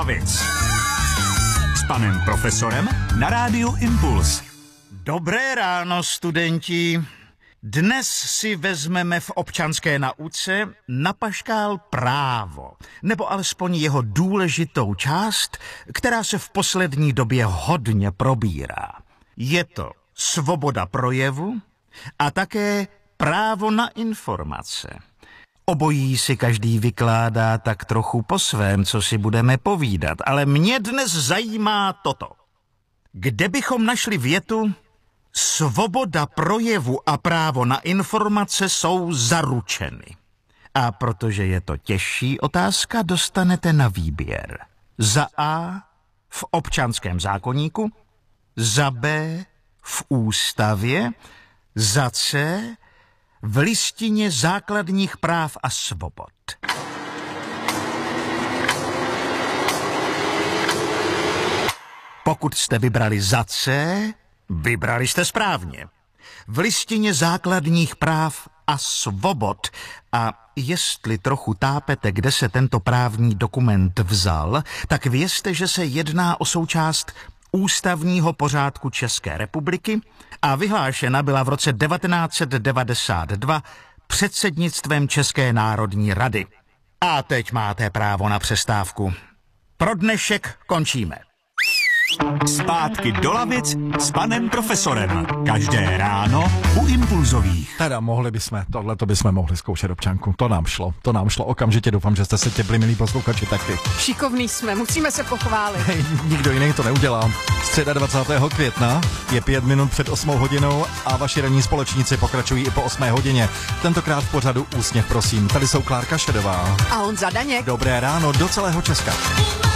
lavic. S panem profesorem na rádiu Impuls. Dobré ráno, studenti. Dnes si vezmeme v občanské nauce na paškál právo, nebo alespoň jeho důležitou část, která se v poslední době hodně probírá. Je to svoboda projevu a také právo na informace. Obojí si každý vykládá tak trochu po svém, co si budeme povídat, ale mě dnes zajímá toto. Kde bychom našli větu svoboda projevu a právo na informace jsou zaručeny. A protože je to těžší otázka, dostanete na výběr. Za A v občanském zákoníku, za B v ústavě, za C v listině základních práv a svobod. Pokud jste vybrali za C, vybrali jste správně. V listině základních práv a svobod. A jestli trochu tápete, kde se tento právní dokument vzal, tak vězte, že se jedná o součást ústavního pořádku České republiky a vyhlášena byla v roce 1992 předsednictvem České národní rady. A teď máte právo na přestávku. Pro dnešek končíme. Zpátky do lavic s panem profesorem. Každé ráno u Impulzových. Teda tohleto bychom mohli zkoušet, občanku. To nám šlo okamžitě, doufám, že jste se těpli, milí posluchači, taky. Šikovný jsme, musíme se pochválit. Hej, nikdo jiný to neudělá. Středa 20. května je 5 minut před 8 hodinou a vaši ranní společníci pokračují i po 8 hodině. Tentokrát v pořadu Úsměv prosím. Tady jsou Klárka Šedová A Honza Daněk. Dobré ráno do celého Česka.